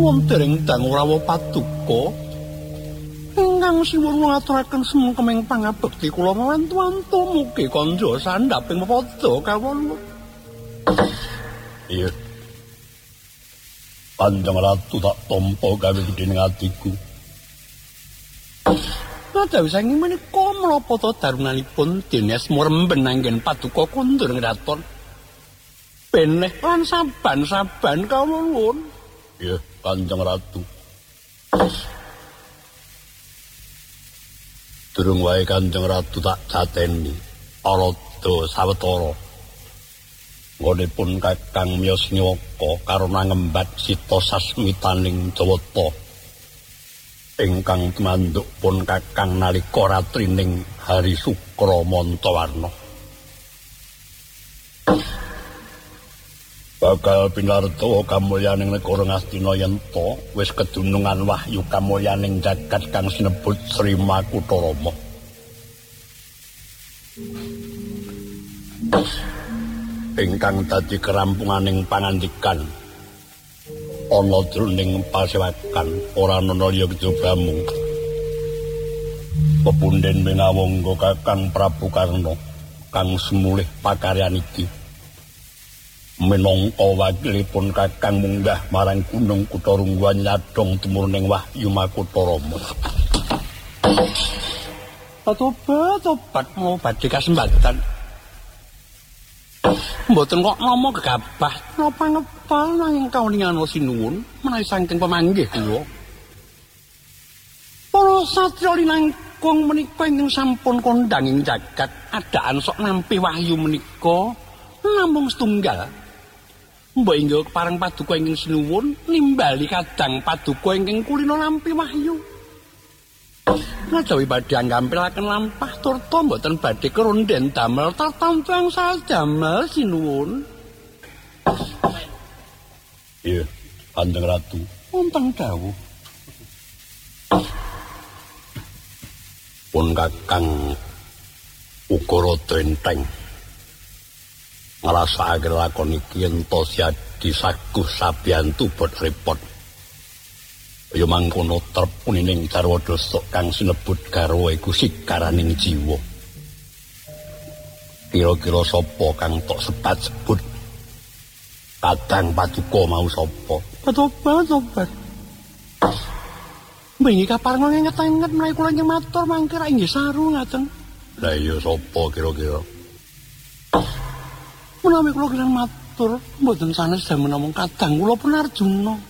nuwun dereng dang Rawa Paduka. Ingkang siwun ngaturaken semengkeming pangabekti kula mawantu-wantu mugi kanja sandhaping padha kawula. Iya. Kanjeng Ratu tak tampa gawe gedhening atiku. Nadawi saking menika menapa to darunanipun dene smuremben anggen Paduka kondur ngraton. Beneh lan saban-saban kawula. Iya, Kanjeng Ratu. Durung wae Kanjeng Ratu tak jateni arada sawetara. Nggonipun Kakang Miyosnywaka karo nangembat sita sasmitaning Jawata. Ingkang tumanduk pun Kakang nalika ratrining Hari Sukra Mantawarna. Bakal pinarta kamulyaning negara Ngastina yenta wis kedunungan wahyu kamulyaning jagat kang sinebut Sri Makutarama. Ingkang dadi kerampunganing pangandikan ana jroning pasewakan ora ana liya kejaba mung pepunden minawangga Kakang Prabu Karna kang semulih pakaryan iki. Minangka wakilipun Kakang munggah marang Gunung Kutarungguan nyadhong tumurning wahyu Makutarama. Tobat mau badhe kasembatan. Mboten kok nama gegabah napa ngepal nanging kaweningan sinuwun menawi saking pamanggih kula. Para satya linangkung menika ingkang sampun kondhanging jagat adaan sok nampi wahyu menika namung setunggal. Mbok inggih pareng Paduka ingkang sinuwun nimbali kadang Paduka ingkang kulina nampi wahyu. Najawi badhe anggampilaken lampah turta mboten badhe keronden damel tatampi sadamel sinuwun. Iya, Kanjeng Ratu. Wonten dawuh. Pun Kakang Ukarada enteng. Ngrasakake lakon iki ento siadi saguh sabiyantu bot repot. Ya mangkono terpunining garwa dosa kang sinebut garwa iku sikaraning jiwa. Kira-kira sapa kang tok sebat sebut kadang Paduka mau sapa? Tobat. Mbingi kaparenga ngenget-enget menawi kula ingkang matur mangke ra inggih saru ngaten. Lah iya sapa kira-kira? Menawi kula kirang matur mboten sanes damel namung kadang kula pun Arjuna.